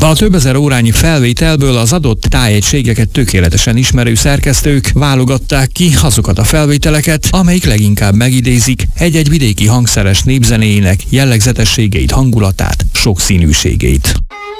A több ezer órányi felvételből az adott tájegységeket tökéletesen ismerő szerkesztők válogatták ki azokat a felvételeket, amelyik leginkább megidézik egy-egy vidéki hangszeres népzenéjének jellegzetességeit, hangulatát, sokszínűségét.